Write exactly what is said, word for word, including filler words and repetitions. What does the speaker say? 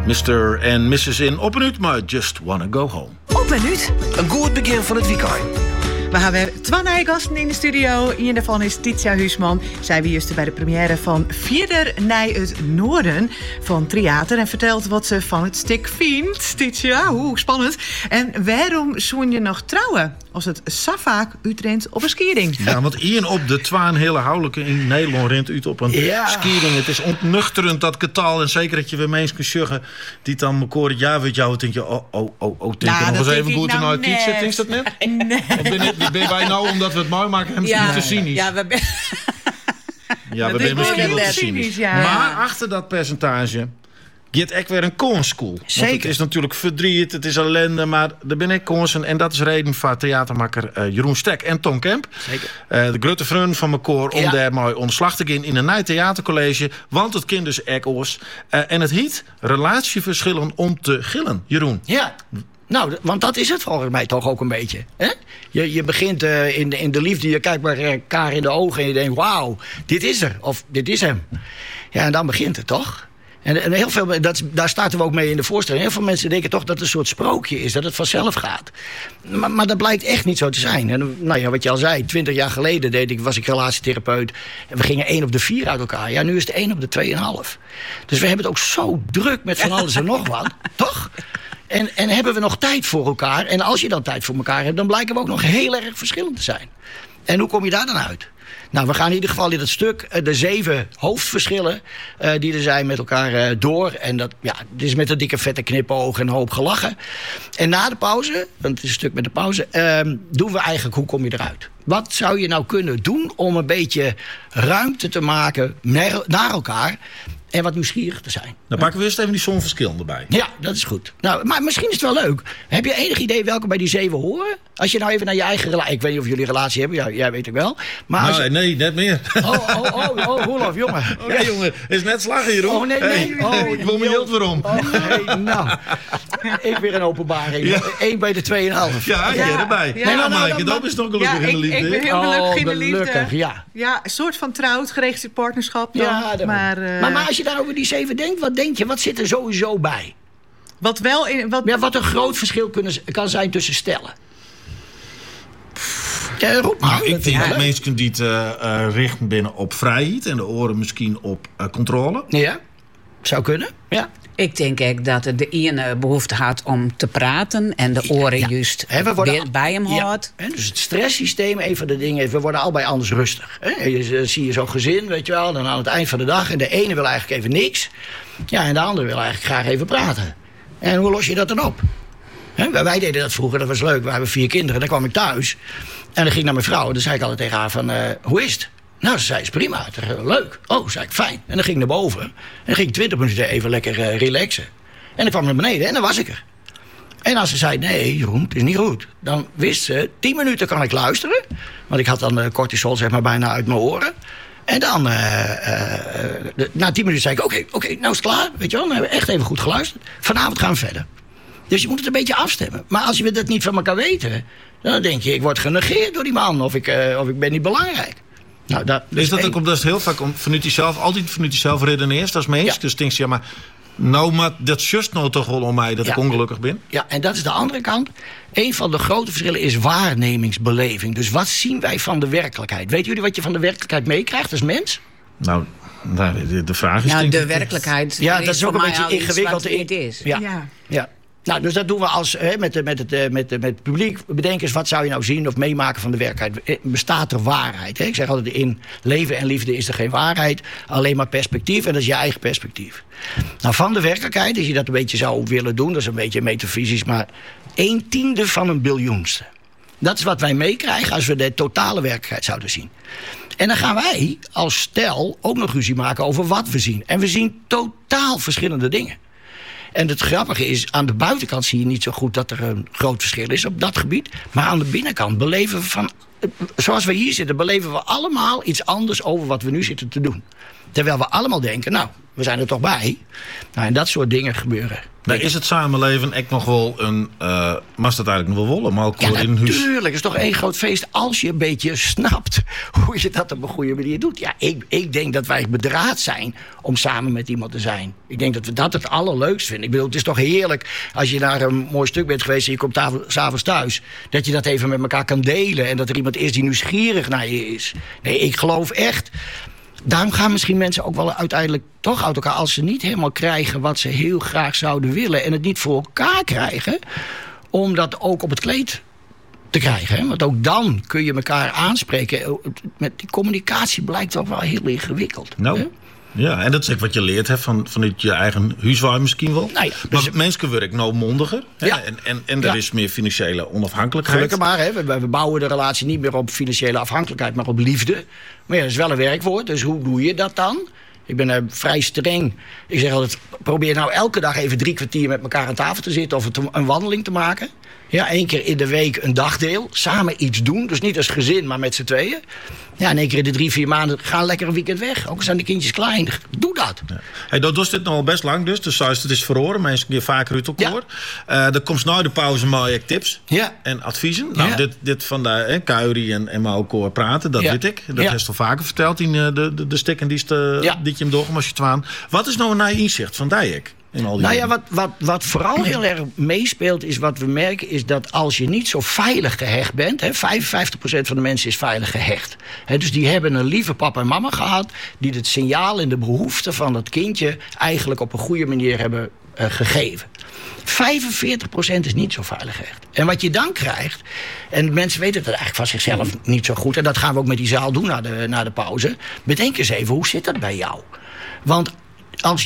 mister en missus in Op en Uit, maar Just Wanna Go Home. Op en Uit. Een goed begin van het weekend. We hebben weer twee nieuwe gasten in de studio. Een daarvan is Titia Huisman. Zij was juist bij de première van Vierder naar het Noorden van Theater. En vertelt wat ze van het stuk vindt. Titia, hoe spannend. En waarom zoen je nog trouwen als het zo vaak uitrent op een skiering? Ja, want één op de twaalf hele huwelijken in Nederland rent uit op een Ja. skiering. Het is ontnuchterend dat getal. En zeker dat je weer mensen kunt zeggen die dan elkaar het jaar weet jou. denk je, oh, oh, oh, oh, denk Nou, je nog dat eens denk even ik goed nou naar het iets. net. Denk je dat net? Nee. Of ben, je- ben wij nou, omdat we het mooi maken, hem misschien te cynisch? Ja, we ben... Ja, we dat zijn is misschien wel wel te heel cynisch. cynisch, ja. Maar achter dat percentage gaat echt weer een koonschool. Zeker. Het is natuurlijk verdriet, het is ellende, maar er ben ik koonsen. En dat is reden voor theatermaker uh, Jeroen Stek en Tom Kemp. Zeker. Uh, de grote vriend van mijn koor om Ja. daar mooi ontslag te gaan in een nieuw theatercollege. Want het kind dus echt oors. Uh, en het heet relatieverschillen om te gillen. Jeroen. Ja. Nou, d- want dat is het volgens mij toch ook een beetje. Hè? Je, je begint uh, in, de, in de liefde, je kijkt bij elkaar in de ogen en je denkt, wauw, dit is er. Of dit is hem. Ja, en dan begint het toch? En, en heel veel, dat, daar starten we ook mee in de voorstelling. Heel veel mensen denken toch dat het een soort sprookje is, dat het vanzelf gaat. Maar, maar dat blijkt echt niet zo te zijn. En, nou ja, wat je al zei, twintig jaar geleden deed ik, was ik relatietherapeut. En we gingen één op de vier uit elkaar. Ja, nu is het één op de tweeënhalf. Dus we hebben het ook zo druk met van alles en nog wat. Toch? En, en hebben we nog tijd voor elkaar? En als je dan tijd voor elkaar hebt, dan blijken we ook nog heel erg verschillend te zijn. En hoe kom je daar dan uit? Nou, we gaan in ieder geval in het stuk uh, de zeven hoofdverschillen uh, die er zijn met elkaar uh, door. En dat ja, het is met een dikke vette knipoog en een hoop gelachen. En na de pauze, want het is een stuk met de pauze, uh, doen we eigenlijk hoe kom je eruit? Wat zou je nou kunnen doen om een beetje ruimte te maken naar, naar elkaar en wat nieuwsgierig te zijn? Dan pakken we eerst even die zonverschillen erbij. Ja, dat is goed. Nou, maar misschien is het wel leuk. Heb je enig idee welke bij die zeven horen? Als je nou even naar je eigen relatie... Ik weet niet of jullie een relatie hebben. Ja, jij weet ik wel. Maar als Nou, je... nee, net meer. Oh, oh, oh, oh, Roelof, jongen. Oké, okay, jongen, is net slagen, Jeroen. Oh, nee, nee. Hey, Oh, ik wil mijn geld weer om. Oh, nee, nou. Ik weer een openbaring. Ja. Eén bij de tweeënhalf. Ja, jij erbij. Ja, Ja, nou, nou, nou, Maaike, dan- dat is toch gelukkig Ja, in de ik, liefde. ik ben heel Oh, gelukkig in de liefde. gelukkig, ja. Ja, een soort van trouwd, geregistreerd partnerschap dan. Ja, daarom. maar, uh, maar, maar als je daar over die zeven denkt, wat denk je? Wat zit er sowieso bij? wat wel in... Wat, Ja, wat een groot verschil kunnen, kan zijn tussen stellen. Ja, roep maar. Nou, ik Dat- denk ja. dat mensen die het uh, uh, richten binnen op vrijheid en de oren misschien op uh, controle. Ja, zou kunnen. Ja. Ik denk ook dat de ene behoefte had om te praten en de oren Ja. juist Hè, we worden weer al- bij hem Ja, houdt. hè, dus het stresssysteem, een van de dingen is, we worden allebei anders rustig. Hè. Je, je- zie je zo'n gezin, weet je wel, dan aan het eind van de dag. En de ene wil eigenlijk even niks. Ja, en de andere wil eigenlijk graag even praten. En hoe los je dat dan op? Hè, wij wij deden dat vroeger, dat was leuk. We hebben vier kinderen, dan kwam ik thuis. En dan ging ik naar mijn vrouw en dan zei ik altijd tegen haar van, uh, hoe is het? Nou, ze zei, is prima. Ik zei, leuk. Oh, zei ik, fijn. En dan ging ik naar boven. En dan ging ik twintig minuten even lekker uh, relaxen. En dan kwam ik naar beneden en dan was ik er. En als ze zei, nee, Jeroen, het is niet goed. Dan wist ze, tien minuten kan ik luisteren. Want ik had dan uh, cortisol zeg maar bijna uit mijn oren. En dan, uh, uh, de, na tien minuten zei ik, oké, okay, oké, okay, nou is het klaar. Weet je wel, dan hebben we echt even goed geluisterd. Vanavond gaan we verder. Dus je moet het een beetje afstemmen. Maar als we dat niet van elkaar weten, dan denk je, ik word genegeerd door die man. Of ik, uh, of ik ben niet belangrijk. Nou, dat, Is dat één. ook omdat het heel vaak om vanuit jezelf, altijd vanuit jezelf redeneert als mens? Ja. Dus denk je, ja, maar nou, maar dat is just nou toch wel om mij dat Ja. ik ongelukkig ben. Ja, en dat is de andere kant. Een van de grote verschillen is waarnemingsbeleving. Dus wat zien wij van de werkelijkheid? Weten jullie wat je van de werkelijkheid meekrijgt als mens? Nou, nou de, de vraag is Nou, denk de ik- werkelijkheid Ja, dat is ook voor een mij beetje al iets ingewikkeld. wat het niet is. Ja. Ja. Ja. Nou, dus dat doen we als, hè, met, de, met, het, eh, met, de, met het publiek. We bedenken eens, wat zou je nou zien of meemaken van de werkelijkheid? Eh, Bestaat er waarheid? Hè? Ik zeg altijd, in leven en liefde is er geen waarheid. Alleen maar perspectief en dat is je eigen perspectief. Nou, van de werkelijkheid, als je dat een beetje zou willen doen, dat is een beetje metafysisch, maar een tiende van een biljoenste. Dat is wat wij meekrijgen als we de totale werkelijkheid zouden zien. En dan gaan wij als stel ook nog ruzie maken over wat we zien. En we zien totaal verschillende dingen. En het grappige is, aan de buitenkant zie je niet zo goed dat er een groot verschil is op dat gebied. Maar aan de binnenkant beleven we van, zoals we hier zitten, beleven we allemaal iets anders over wat we nu zitten te doen. Terwijl we allemaal denken, nou, we zijn er toch bij. Nou, en dat soort dingen gebeuren. Nou, is het samenleven echt nog wel een... Uh, mag dat eigenlijk nog wel wollen? Maar ook Ja, in huis? natuurlijk. Het is toch één groot feest als je een beetje snapt hoe je dat op een goede manier doet. Ja, ik, ik denk dat wij bedraad zijn om samen met iemand te zijn. Ik denk dat we dat het allerleukst vinden. Ik bedoel, het is toch heerlijk als je naar een mooi stuk bent geweest en je komt s'avonds thuis. Dat je dat even met elkaar kan delen. En dat er iemand is die nieuwsgierig naar je is. Nee, ik geloof echt... Daarom gaan misschien mensen ook wel uiteindelijk toch uit elkaar... als ze niet helemaal krijgen wat ze heel graag zouden willen... en het niet voor elkaar krijgen... om dat ook op het kleed te krijgen. Hè? Want ook dan kun je elkaar aanspreken. Met die communicatie blijkt ook wel heel ingewikkeld. Nou, hè? Ja, en dat is ook wat je leert hè, van, vanuit je eigen huiswaar misschien wel. Nou ja, maar dus, mensen werken nou mondiger. Hè? Ja. En, en, en er Ja. is meer financiële onafhankelijkheid. Gelukkig maar, hè? We, we bouwen de relatie niet meer op financiële afhankelijkheid... maar op liefde. Maar ja, dat is wel een werkwoord, dus hoe doe je dat dan? Ik ben uh, vrij streng. Ik zeg altijd, probeer nou elke dag even drie kwartier met elkaar aan tafel te zitten... of een wandeling te maken. Ja, één keer in de week een dagdeel. Samen iets doen. Dus niet als gezin, maar met z'n tweeën. Ja, en één keer in de drie, vier maanden gaan lekker een weekend weg. Ook al zijn de kindjes klein. Doe dat. Ja. Hey, dat doet dit nog al best lang dus. Dus zoals het is verhoren. Mensen die vaker uit elkaar. Ja. Uh, er komt na de pauze maar tips Ja. en adviezen. Nou, Ja. dit, dit van de Kuiri en, en Mauko praten, dat Ja. weet ik. Dat Ja. heeft al vaker verteld in uh, de, de, de stikken die je Ja. die je hem door als je twaan. Wat is nou een nieuw inzicht van Dijk? In al die Nou ja, dingen? wat, wat, wat vooral heel erg meespeelt... is wat we merken, is dat als je niet zo veilig gehecht bent... Hè, vijfenvijftig procent van de mensen is veilig gehecht. Hè, dus die hebben een lieve papa en mama gehad... die het signaal en de behoefte van dat kindje... eigenlijk op een goede manier hebben uh, gegeven. vijfenveertig procent is niet zo veilig gehecht. En wat je dan krijgt... en mensen weten het eigenlijk van zichzelf niet zo goed... en dat gaan we ook met die zaal doen na de, na de pauze... bedenk eens even, hoe zit dat bij jou? Want als